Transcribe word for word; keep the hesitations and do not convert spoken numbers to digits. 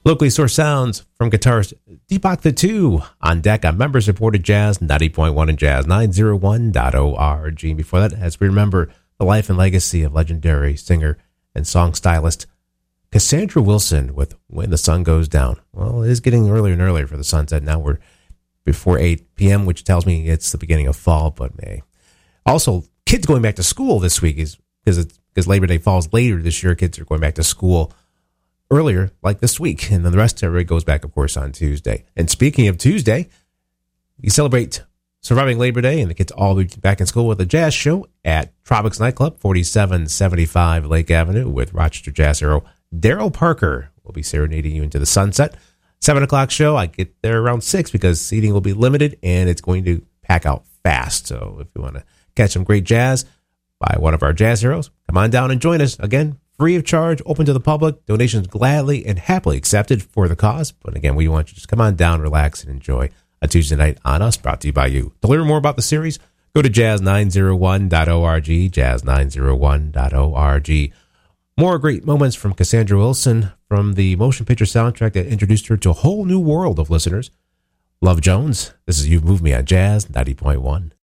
Locally sourced sounds from guitarist Deepak the two on deck on member-supported Jazz ninety point one and Jazz nine oh one dot org. Before that, as we remember the life and legacy of legendary singer and song stylist Cassandra Wilson with When the Sun Goes Down. Well, it is getting earlier and earlier for the sunset. Now we're before eight p.m., which tells me it's the beginning of fall, but May. Also, kids going back to school this week is because it's because Labor Day falls later this year. Kids are going back to school earlier, like this week, and then the rest of it goes back, of course, on Tuesday. And speaking of Tuesday, you celebrate surviving Labor Day, and the kids all be back in school with a jazz show at Tropics Nightclub, forty-seven seventy-five Lake Avenue, with Rochester Jazz hero Daryl Parker. Will be serenading you into the sunset. Seven o'clock show. I get there around six because seating will be limited, and it's going to pack out fast. So if you want to catch some great jazz by one of our jazz heroes, come on down and join us. Again, free of charge, open to the public, donations gladly and happily accepted for the cause. But again, we want you to just come on down, relax, and enjoy a Tuesday night on us, brought to you by you. To learn more about the series, go to jazz nine oh one dot org, jazz nine oh one dot org. More great moments from Cassandra Wilson from the motion picture soundtrack that introduced her to a whole new world of listeners. Love Jones, this is You've Moved Me on Jazz ninety point one.